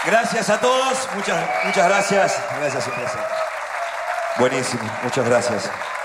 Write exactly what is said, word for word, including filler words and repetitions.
Gracias a todos, muchas, muchas gracias. Gracias, un placer. Buenísimo, muchas gracias.